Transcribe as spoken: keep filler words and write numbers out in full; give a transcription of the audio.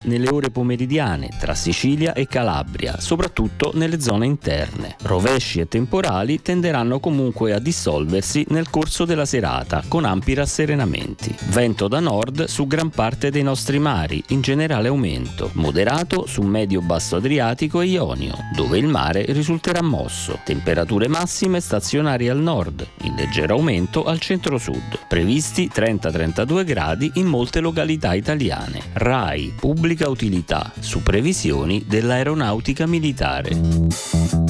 nelle ore pomeridiane tra Sicilia e Calabria, soprattutto nelle zone interne. Rovesci e temporali tenderanno comunque a dissolversi nel corso della serata, con ampi rasserenamenti. Vento da nord su gran parte dei nostri mari, in generale aumento, moderato su medio-basso Adriatico e Ionio, dove il mare risulterà mosso. Temperature massime stazionarie al nord, in leggero aumento al centro-sud. Previsti trenta trentadue gradi in molte località italiane. RAI, pubblica utilità, su previsioni dell'aeronautica militare.